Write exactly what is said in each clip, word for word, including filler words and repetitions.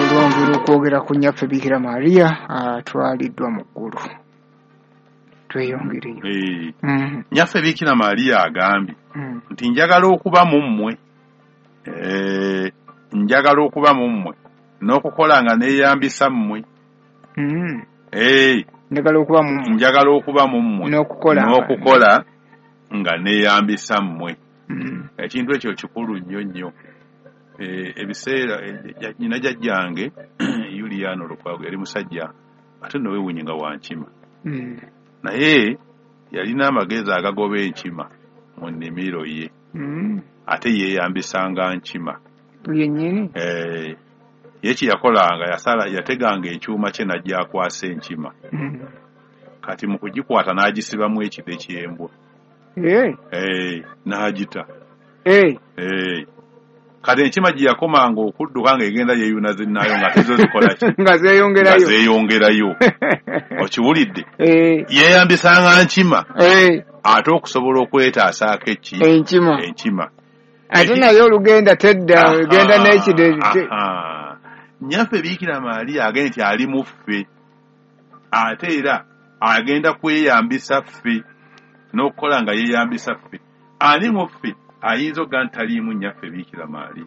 olwongera okwogera ku nnyaffe Bikira Maria atwaliddwa mu ggulu. Tweyongereyo. Eh. Mm. Nnyaffe Bikira Maria agambye mm. nti njagala okuba mu mmwe eh njagala okuba mu mmwe n'okukola nga neeyambisa mmwe. Mm. Eh. Njagala okuba mu mmwe. Njagala okuba mu mmwe n'okukola n'okukola nga neeyambisa mmwe. Mm. Ekintu ekyo kikulu nnyo nnyo. Eh, ebiseera nyina jjajjange Yuliano Lukwago yali musajja ate nowewunyi nga wankima. Mm. Naye yalina amagezi agagoba enkima mu nnimiro ye. Mm. Ate yeeyambisanga nkima. Yennyini? Eh, ye kiyakolanga yasala yateganga ekyuma kye najja akwasa enkima. Mm. Kati mu kugikwata n'agisibamu ekide ky'embwa. Eh. Eh, n'agita. Eh. Eh. Kati enkima gye yakomanga okudduka ng'egenda yeeyuna zinnayo nga tezo zikola ki? Nga zeeyongerayo. Nga zeeyongerayo. Okiwulidde? Eh. Yeeyambisanga nkima. Eh. Ate okusobola okwetaasaako eki? Enkima. Enkima. Ate naye olugenda tedda genda n'ekide. Nnyaffe Bikira Maria agenda nti ali mu ffe. Ate era agenda kweyambisa ffe n'okukola nga yeeyambisa ffe. Ali mu ffe ayinza okuga nti taliimu nnyaffe Bikira Maria.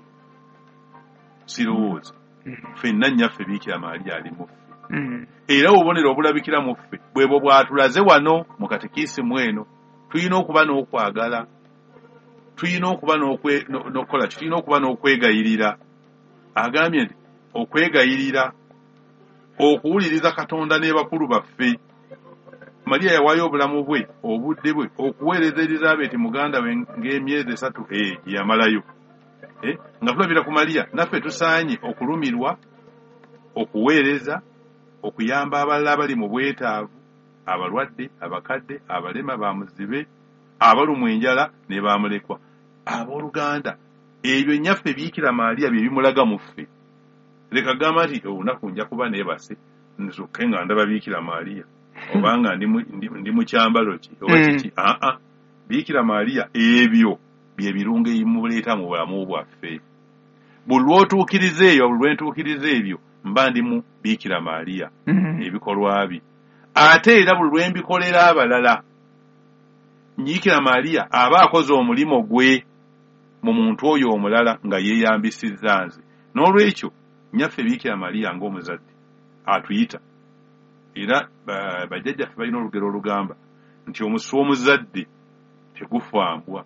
Sirowooza. Ffenna nnyaffe Bikira Maria ali mu ffe. Era obubonero obulabikira mu ffe bwebwo bwatulaze wano mu katekisimu eno. Tulina okuba n'okwagala. Tulina okuba n'okukola ki? Tulina okuba n'okwegayirira. Agambye nti okwegayirira, okuwuliriza Katonda ne bakulu baffe. Maria yawaayo obulamu bwe, obudde bwe, okuweereza Elizabeth muganda we ng'emyezi esatu eh yamalayo. Eh, nga tulabira ku Maria, naffe tusaanye okulumirwa, okuweereza, okuyamba abalala abali mu bwetaavu, abalwadde, abakadde, abalema, bamuzibe, abalumwa enjala ne bamulekwa. Abooluganda, ebyo nnyaffe Bikira Maria bye bimulaga mu ffe. Leka gamba nti olunaku nja kuba neebase nzukke nga ndaba Bikira Maria. Obanga ndi ndi mu kyambalo ki oba kiki a a Bikira Maria ebyo bye birungo ebimuleeta mu bulamu bwaffe. Buli lw'otuukiriza eyo buli lwentuukiriza ebyo mba ndi mu Bikira Maria ebikolwa bye. Ate era buli lwembikolera abalala Bikira Maria aba akoze omulimo gwe mu muntu oyo omulala nga yeeyambisizza nze. N'olwekyo nnyaffe Bikira Maria ng'omuzadde atuyita. Era bajjajjaffe balina olugero olugamba nti omusu omuzadde tegufambwa.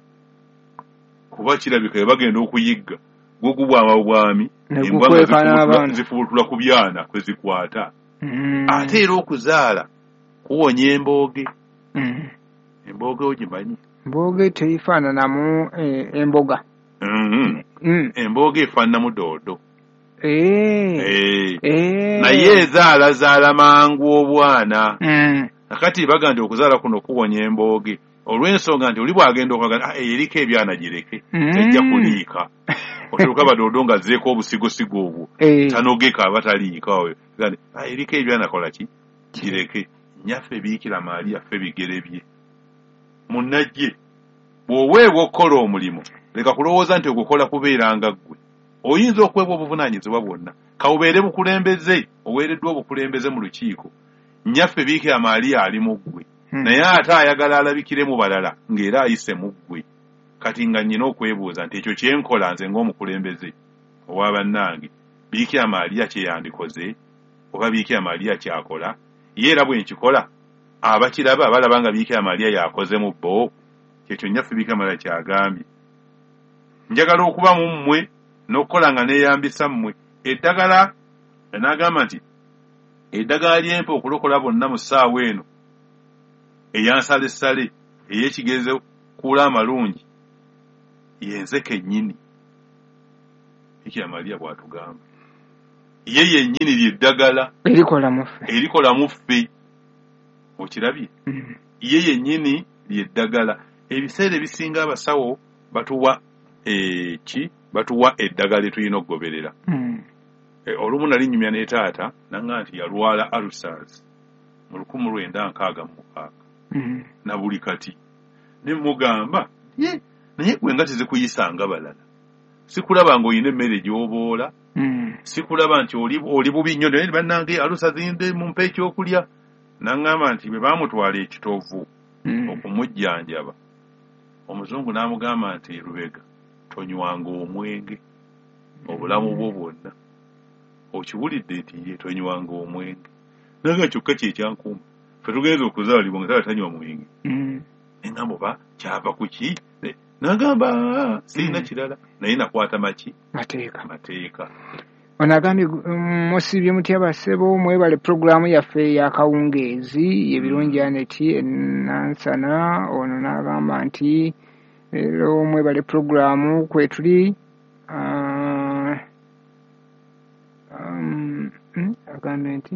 Kuba kirabika bwe bagenda okuyigga gwe gubwama bwami embwa zifubutula ku byana kwe zikwata. Ate era okuzaala kuwonya embooge. Embooge ogimanyi? Embooge teyifaananamu emboga. Embooge efaananamu doodo. Eh. Eh. Naye ezaala zaala mangu obwana. Nakati baga nti okuzaala kuno kuwonya embooge. Olw'ensonga nti oli bw'agenda okwaga eriko ebyana gireke. Tejja kuliika. Otuuka badoodo nga zzeeko obusigosigo obwo. Tanogeka bataliika oyo. Gandi eriko ebyana kola ki? Gireke. Nnyaffe Bikira Maria ffe bigere bye. Munnajje bw'oweebwa okukola omulimu leka kulowooza nti ogukola kubeeranga ggwe. Oyinza okuweebwa obuvunaanyizibwa bwonna. Kawubeere bukulembeze, oweereddwa obukulembeze mu lukiiko. Nnyaffe Bikira Maria ali mu ggwe. Naye ate ayagala alabikire mu balala ng'era ayise mu ggwe. Kati nga nnyina okwebuuza nti ekyo kye nkola nze ng'omukulembeze owa bannange, Bikira Maria kye yandikoze oba Bikira Maria kyakola? Ye era bwe nkikola abakiraba balaba nga Bikira Maria yakoze mu bo. Kyekyo nnyaffe Bikira Maria kyagambye. Njagala okuba mu mmwe n'okukola nga neeyambisa mmwe. Eddagala n'agamba nti eddagala ly'empa okulokola bonna mu ssaawa eno eyansalessale ey'ekigezo kuula amalungi yenze kennyini. Bikira Maria bw'atugamba ye yennyini ly'eddagala erikola mu ffe. Erikola mu ffe. Okirabye? Ye yennyini ly'eddagala. Ebiseera ebisinga abasawo batuwa eki batuwa eddagala tulina okugoberera. Olumu nali nnyumya ne taata nanga nti yalwala ulcers mu lukumi lwenda nkaaga mu mukaaga. Na buli kati ne mugamba ye naye gwe nga tezikuyisanga balala. Sikulaba ng'olina emmere gy'oboola mm. sikulaba nti oli oli bubi nnyo naye bannange alusa zinde mu mpa ekyokulya n'aŋŋamba nti bwe baamutwala ekitovu mm. okumujjanjaba omuzungu n'amugamba nti Lubega tonywanga omwenge obulamu bwo bwonna okiwulidde nti ye tonywanga omwenge naga kyokka kyekyankuuma fe tugenza okuzaalibwa nga taba tanywa mwenge eŋŋamba oba kyava ku ki n'agamba sirina kirala naye nakwata maki mateeka mateeka ono agambye musibye mutya basebo mwebale puroguraamu yaffe yakawungeezi ebirungi aneti enansana ono n'agamba nti leero mwebale puroguraamu kwetuli agambye nti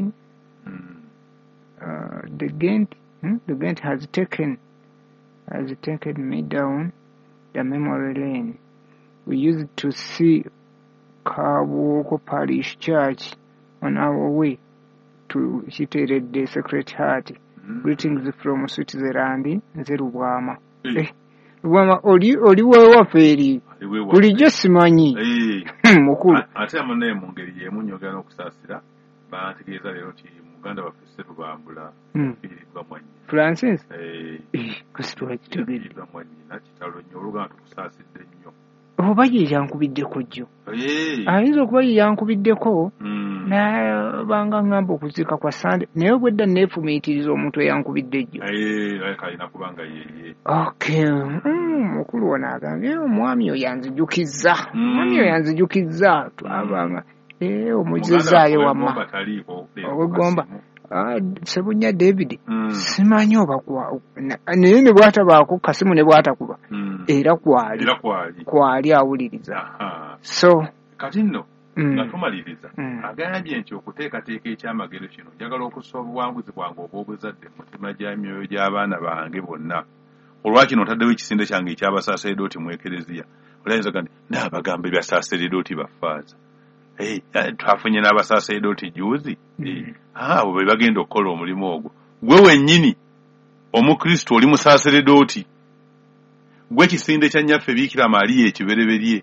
the Ghent the Ghent has taken has taken me down the memory lane. We used to see Kabwoko Parish Church on our way to Hitered the Sacred Heart. Mm-hmm. Greetings from Switzerland, Nzerubwama. Hey. Eh, Rubwama, oli oli wewa feri. Bulijjo simanyi. Eh. Mukulu. Ate amune mu ngeri y'emunyoga n'okusaasira baategeeza leero ti Muganda waffe Sserubambula fiiridwa mwanyi. Francis? Eh. Kusitwa kitugiri. Fiiridwa mwanyi na kitalo nnyo oluganda tukusaasidde nnyo. Oba ye yankubiddeko jjo. Eh. Ayinza okuba ye yankubiddeko. Na banga ngamba okuzika kwa Sande naye obwedda neefumiitiriza omuntu eyankubidde jjo. Eh, kalina kubanga yeye. Okay. Mm, mukulu wano agambye omwami oyo yanzijukizza. Omwami oyo yanzijukizza twabanga eh omuzizaayo wamma. Obugomba. Ah, Sebunya David. Mm. Simanyi oba kwa naye ne bwatabaako kasimu ne bwatakuba. Mm. Era kwali. Era kwali. Kwali awuliriza. Aha. So kati nno nga tumaliriza agambye nti okuteekateeka ekyamagero kino njagala okussa obuwanguzi bwange obw'obuzadde mu mutima gy'emyoyo gy'abaana bange bonna olwakino otaddewo ekisinde kyange ekyabasaaseredooti mu ekereziya olayinza gandi n'abagamba ebyasaaseredooti baffaaza twafunye n'abasaaseredooti juuzi abo be bagenda okukola omulimu ogwo gwe wennyini omukristo oli musaaseredooti gwe ekisinde kya nnyaffe Biikira Maaliya ekibereberye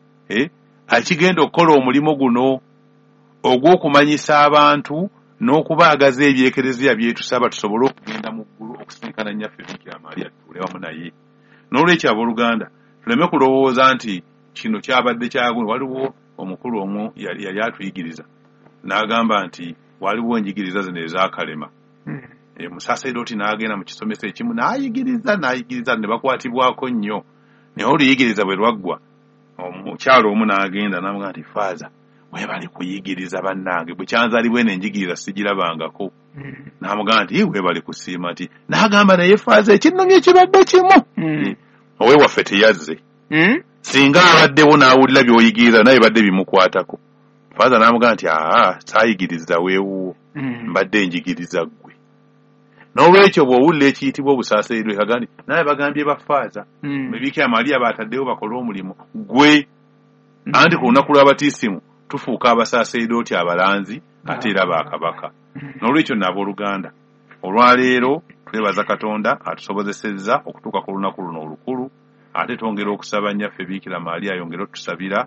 akigenda okukola omulimu guno ogw'okumanyisa abantu n'okubaagaza ebyekereziya byetusaba tusobole okugenda mu ggulu okusisinkana nnyaffe Biikira Maaliya tutuule wamu naye n'olwekyo abooluganda tuleme kulowooza nti kino kyabadde kyagwe waliwo omukulu omu yali atuyigiriza n'agamba nti waliwo enjigiriza zino ezaakalema musaaseredooti n'agenda mu kisomesa ekimu n'ayigiriza n'ayigiriza ne bakwatibwako nnyo naye oluyigiriza bwe lwaggwa omukyalo omu n'agenda n'amugamba nti faaza weebale kuyigiriza bannange bwe kyanzaalibwa eno enjigiriza sigirabangako n'amugamba nti weebale kusiima nti n'agamba naye faaza ekinnumya ekibadde kimu ow'ewaffe teyazze singa abaddewo n'awulira by'oyigiriza naye badde bimukwatako faaza n'amugamba nti aa saayigiriza weewuwo mbadde njigiriza ggwe n'olwekyo bw'owulira ekiyitibwa obusaaseredwe kagandi naye bagambye bafaaza Biikira Maaliya baataddewo bakole omulimu gwe anti ku lunaku lw'abatiisimu tufuuka abasaaseredooti abalanzi ate era bakabaka n'olwekyo n'abooluganda olwaleero twebaza Katonda atusobozesezza okutuuka ku lunaku luno olukulu ate twongera okusaba nnyaffe Biikira Maaliya ayongere otusabira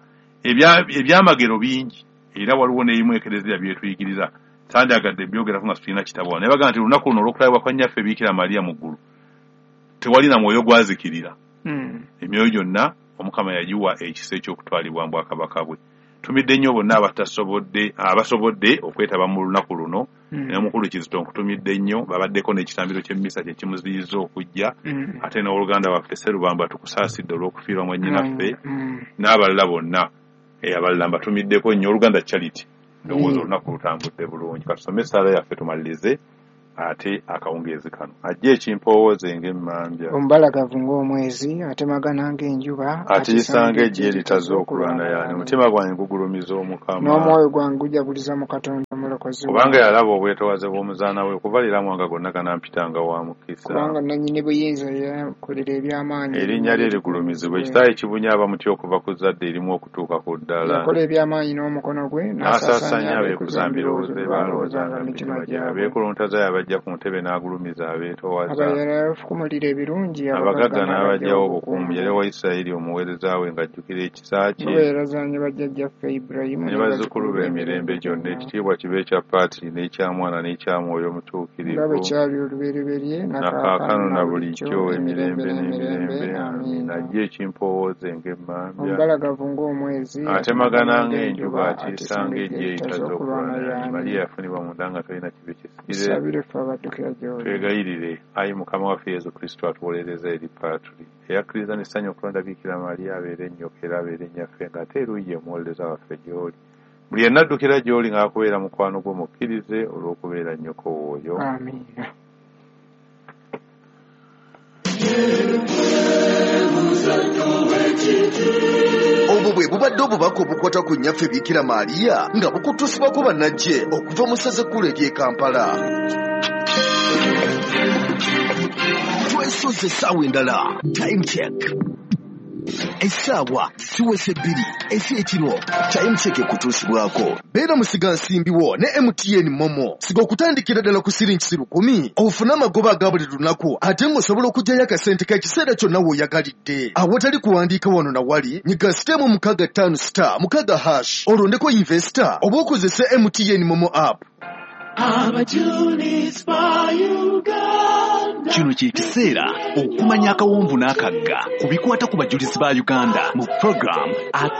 ebyamagero bingi era waliwo n'ebimu ekereziya byetuyigiriza sandyagadde byogerako nga tulina kitabo naye baga nti lunaku luno olw'okulabibwa kwa nnyaffe Biikira Maaliya mu ggulu tewali na mwoyo gwazikirira emyoyo gyonna Omukama yagiwa ekisa eky'okutwalibwa mu bwakabaka bwe tumidde nnyo bonna abatasobodde abasobodde okwetaba mu lunaku luno naye omukulu Kizito nkutumidde nnyo babaddeko n'ekitambiro ky'emmisa kye kimuziyizza okujja ate n'oluganda waffe Sserubamba tukusaasidde olw'okufiirwa mwennyinaffe n'abalala bonna abalala mbatumiddeko nnyo oluganda Charity ndowooza olunaku lutambudde bulungi katusome essaala yaffe tumalirize ate akawungeezi kano ajja ekimpowooze ng'emmambya ombalagavu ng'omwezi ate magana ng'enjuba ate isanga ejje eritaze okulwana yaani omutima gwange gugulumiza Omukama n'omwoyo gwange gujaguliza mu Katonda kubanga yalaba obwetoowaze bw'omuzaana we okubalira mwanga gonna ganampitanga wa mukisa kubanga nannyini buyinza yakolera ebyamaanyi erinnya lye ligulumizibwa ekitaayi kibunya abamuti okuva ku zadde erimu okutuuka ku ddala yakola ebyamaanyi n'omukono gwe n'asaasaanya abeekuza mbirowoozo baalowoozanga mu mitima gyabwe abeekuluntaza yabajja ku ntebe n'agulumiza abeetoowaza abayala yafukumulira ebirungi abagagga n'abajjawo obukuumi yali wa Isirayiri omuweereza we ng'ajjukira ekisa kye baweerezanye bajjajjaffe Ibulayimu ne bazzukulu be emirembe gyonna ekitiibwa kibe ekya Paatiri n'ekya Mwana n'ekya Mwoyo Omutuukirivu nga bwe kyali olubereberye na kaakano na bulijjo emirembe n'emirembe amiina ajje ekimpowooze ng'emmambya omubalagavu ng'omwezi atemagana ng'enjuba atiisa ng'ejje eyitaza okulwana Maliya yafunibwa munda nga talina kibi kisikire twegayirire ayi Mukama waffe Yesu Kristo atuwolereza eri Paatiri eyakkiriza n'essanyu okulonda Biikira Maliya abeere ennyoka era abeere nnyaffe ng'ate eruyi omuwolereza waffe gy'oli buli yenna addukira gy'oli ng'akubeera mukwano gwo mukkirize olw'okubeera nnyoko w'oyo amiina obwo bwe bubadde obubaka obukwata ku nnyaffe Biikira Maliya nga bukutusibwako bannajje okuva mu ssaza ekkulu ery'e Kampala. Twesoze essaawa endala time check essaawa ziwese bbiri ez'ekiro time check ekutuusibwako beera musiga nsimbiwo ne M T N Momo siga okutandikira ddala ku siringi lukumi ofune amagoba aga buli lunaku ate ng'osobola okuggyayo akasente k'ekiseera kyonna w'oyagalidde awatali kuwandiika wano na wali nyiga sitemu mukaaga ttaano sita mukaaga hash olondeko investor oba okozese M T N Momo app. Kino kye kiseera okumanya akawomvu n'akagga ku bikwata ku bajulizi ba Uganda mu program